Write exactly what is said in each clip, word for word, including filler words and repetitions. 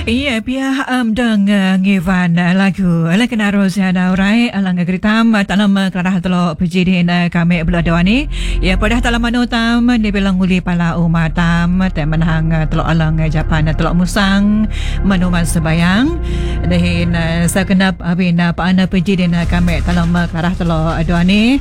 Iya, pihak um, deng ngevan lagu ala kena rosia da urai ala ngagritam tanam kelarah telo pejidin kami beladawani ya pada talaman utam di bilang uli pala umatam te menang telo alang Japan telo musang manuman sebayang dahin sakenap abina paana pejidin kami talam kelarah telo adawani.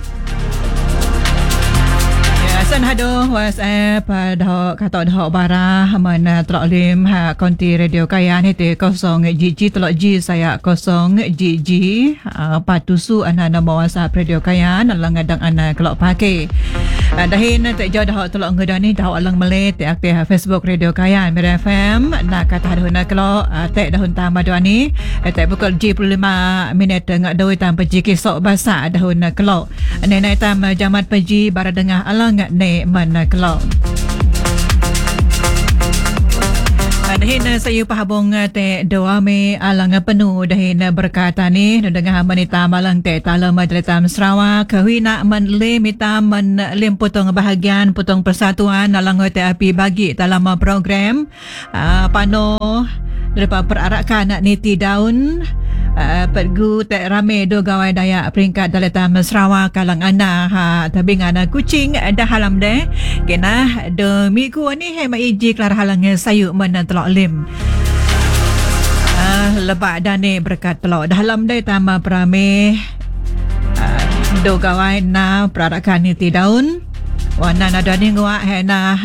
San hado WhatsApp dah kata dah barah mana telok lim ha konti radio kaya ni te kosong G G telok G saya kosong G G patusu ana nama WhatsApp radio kaya nalang ngadang ana kelok pakai dahin te jauh dah telok ngeda ni dah alang mele te aktif Facebook radio kaya Mira F M nak kata dah nak kelok te dah unta madani te pukul G puluh lima minit ngak doi tam peji kisok basa dah nak kelok nenai tam jamat peji bara dengah alang ne mana kelok. Dahin saya pahabong te doa me alang penuh dahin berkata ni dengar manita malang te talam Deletam Sarawak kahwina man le mita man lim potong bahagian potong persatuan alang te api bagi dalam program uh, pano depa perarakan niti daun Uh, pergu tak rame do gawai Dayak peringkat Deletam Sarawak kalang ana ha tabing ana kucing dah halam deh kena do miku ni he mai ji kelar halang sayu mana telok lim uh, lebak dane berkat telok dah halam deh tama prame uh, do gawai na perarakan ni ti daun wana ada ni ngwa he na